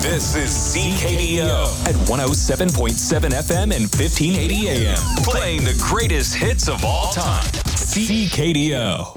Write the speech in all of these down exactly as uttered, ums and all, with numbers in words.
This is C K D O at one oh seven point seven F M and fifteen eighty A M. Playing the greatest hits of all time. C K D O.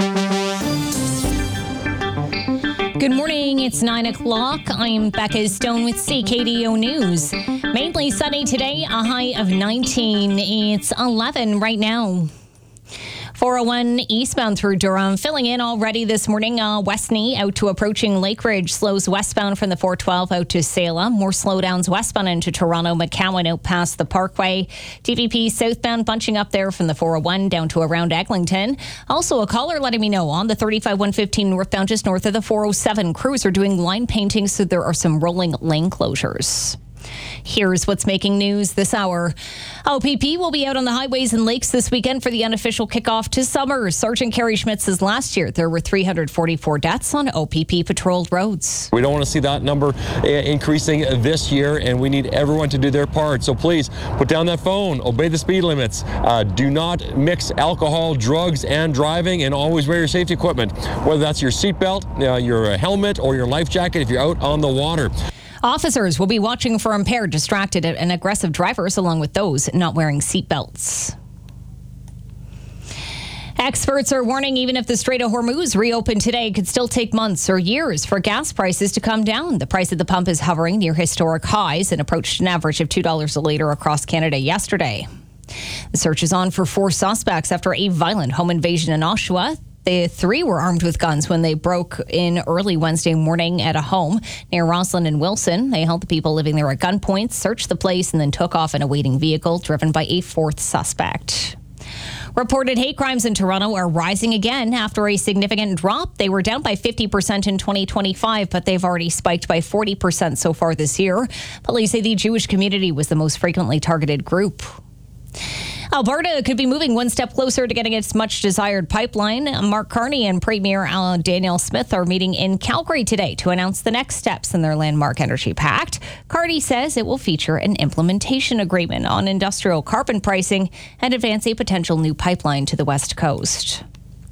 Good morning. It's nine o'clock. I'm Becca Stone with C K D O News. Mainly sunny today, a high of nineteen. It's eleven right now. four oh one eastbound through Durham, filling in already this morning. Uh, Westney out to approaching Lake Ridge, slows westbound from the four twelve out to Salem. More slowdowns westbound into Toronto, McCowan out past the Parkway. D V P southbound bunching up there from the four oh one down to around Eglinton. Also a caller letting me know on the thirty-five one fifteen northbound just north of the four oh seven. Crews are doing line painting, so there are some rolling lane closures. Here's what's making news this hour. O P P will be out on the highways and lakes this weekend for the unofficial kickoff to summer. Sergeant Kerry Schmidt says last year there were three hundred forty-four deaths on O P P patrolled roads. We don't want to see that number increasing this year, and we need everyone to do their part. So please put down that phone, obey the speed limits, uh, do not mix alcohol, drugs, and driving, and always wear your safety equipment, whether that's your seatbelt, uh, your helmet, or your life jacket if you're out on the water. Officers will be watching for impaired, distracted, and aggressive drivers, along with those not wearing seatbelts. Experts are warning even if the Strait of Hormuz reopened today, it could still take months or years for gas prices to come down. The price at the pump is hovering near historic highs and approached an average of two dollars a litre across Canada yesterday. The search is on for four suspects after a violent home invasion in Oshawa. The three were armed with guns when they broke in early Wednesday morning at a home near Roslyn and Wilson. They held the people living there at gunpoint, searched the place, and then took off in a waiting vehicle driven by a fourth suspect. Reported hate crimes in Toronto are rising again after a significant drop. They were down by fifty percent in twenty twenty-five, but they've already spiked by forty percent so far this year. Police say the Jewish community was the most frequently targeted group. Alberta could be moving one step closer to getting its much-desired pipeline. Mark Carney and Premier Danielle Smith are meeting in Calgary today to announce the next steps in their landmark energy pact. Carney says it will feature an implementation agreement on industrial carbon pricing and advance a potential new pipeline to the West Coast.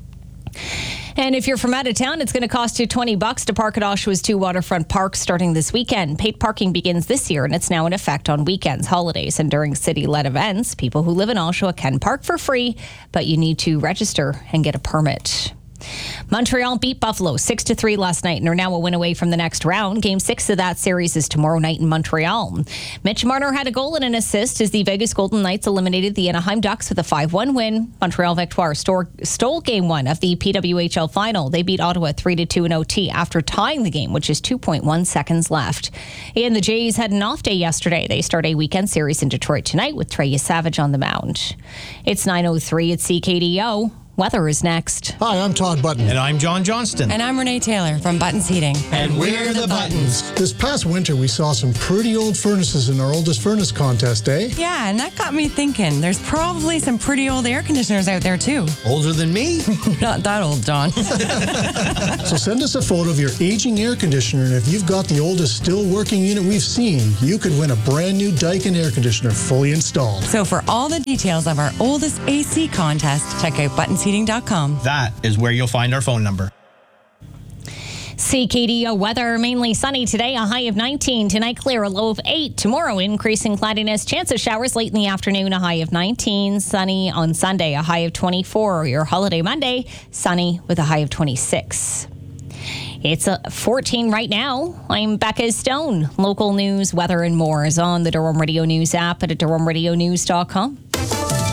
And if you're from out of town, it's going to cost you twenty bucks to park at Oshawa's two waterfront parks starting this weekend. Paid parking begins this year, and it's now in effect on weekends, holidays, and during city-led events. People who live in Oshawa can park for free, but you need to register and get a permit. Montreal beat Buffalo six to three last night and are now a win away from the next round. Game six of that series is tomorrow night in Montreal. Mitch Marner had a goal and an assist as the Vegas Golden Knights eliminated the Anaheim Ducks with a five one win. Montreal Victoire stole game one of the P W H L final. They beat Ottawa three to two in O T after tying the game, which is two point one seconds left. And the Jays had an off day yesterday. They start a weekend series in Detroit tonight with Trey Savage on the mound. It's nine oh three at C K D O. Weather is next. Hi, I'm Todd Button. And I'm John Johnston. And I'm Renee Taylor from Buttons Heating. And we're the Buttons. This past winter, we saw some pretty old furnaces in our oldest furnace contest, eh? Yeah, and that got me thinking. There's probably some pretty old air conditioners out there, too. Older than me? Not that old, John. So send us a photo of your aging air conditioner, and if you've got the oldest still working unit we've seen, you could win a brand new Daikin air conditioner fully installed. So for all the details of our oldest A C contest, check out buttons heating dot com. That is where you'll find our phone number. C K D O weather, mainly sunny today, a high of nineteen. Tonight, clear, a low of eight. Tomorrow, increasing cloudiness, chance of showers late in the afternoon, a high of nineteen. Sunny on Sunday, a high of twenty-four. Your holiday Monday, sunny with a high of twenty-six. It's a fourteen right now. I'm Becca Stone. Local news, weather, and more is on the Durham Radio News app and at durham radio news dot com.